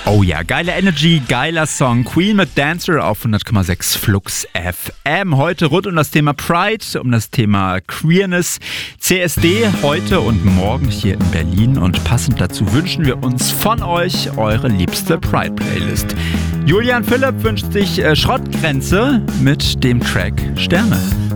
Oh ja, geile Energy, geiler Song. Queen mit Dancer auf 100,6 Flux FM. Heute rund um das Thema Pride, um das Thema Queerness. CSD heute und morgen hier in Berlin. Und passend dazu wünschen wir uns von euch eure liebste Pride-Playlist. Julian Philipp wünscht sich Schrottgrenze mit dem Track Sterne.